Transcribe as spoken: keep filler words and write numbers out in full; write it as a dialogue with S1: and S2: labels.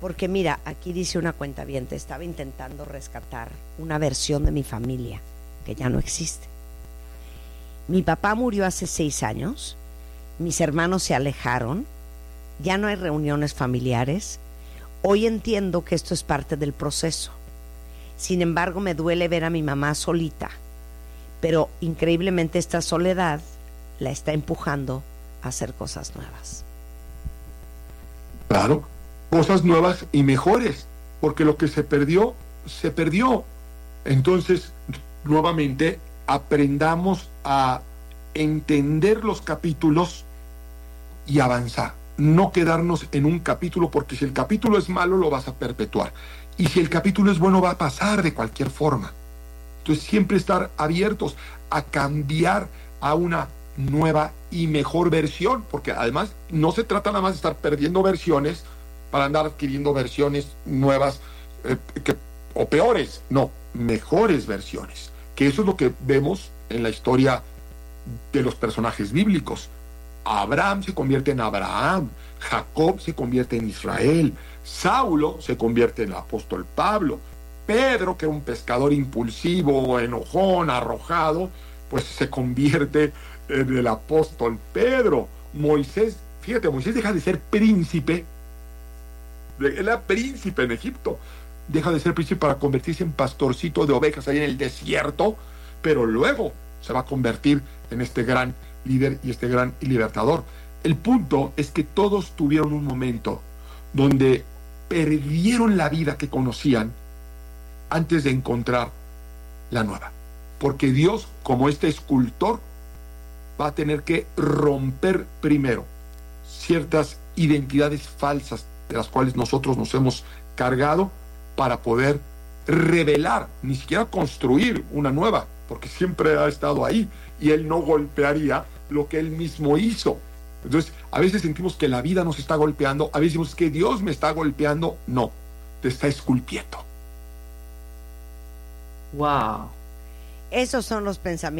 S1: Porque mira, aquí dice una cuentaviente, estaba intentando rescatar una versión de mi familia que ya no existe. Mi papá murió hace seis años, mis hermanos se alejaron, ya no hay reuniones familiares. Hoy entiendo que esto es parte del proceso. Sin embargo, me duele ver a mi mamá solita, pero increíblemente esta soledad la está empujando a hacer cosas nuevas.
S2: Claro, cosas nuevas y mejores, porque lo que se perdió, se perdió. Entonces, nuevamente, aprendamos a entender los capítulos y avanzar. No quedarnos en un capítulo, porque si el capítulo es malo, lo vas a perpetuar. Y si el capítulo es bueno, va a pasar de cualquier forma. Entonces, siempre estar abiertos a cambiar a una nueva y mejor versión, porque además no se trata nada más de estar perdiendo versiones para andar adquiriendo versiones nuevas eh, que, o peores, no, mejores versiones, que eso es lo que vemos en la historia de los personajes bíblicos. Abraham se convierte en Abraham, Jacob se convierte en Israel, Saulo se convierte en el apóstol Pablo, Pedro, que era un pescador impulsivo, enojón, arrojado, pues se convierte en el apóstol Pedro. Moisés, fíjate, Moisés deja de ser príncipe, él era príncipe en Egipto, deja de ser príncipe para convertirse en pastorcito de ovejas ahí en el desierto, pero luego se va a convertir en este gran líder y este gran libertador. El punto es que todos tuvieron un momento donde perdieron la vida que conocían antes de encontrar la nueva, porque Dios, como este escultor, va a tener que romper primero ciertas identidades falsas de las cuales nosotros nos hemos cargado para poder revelar, ni siquiera construir una nueva, porque siempre ha estado ahí y Él no golpearía lo que Él mismo hizo. Entonces, a veces sentimos que la vida nos está golpeando, a veces decimos que Dios me está golpeando. No, te está esculpiendo.
S3: Wow.
S1: Esos son los pensamientos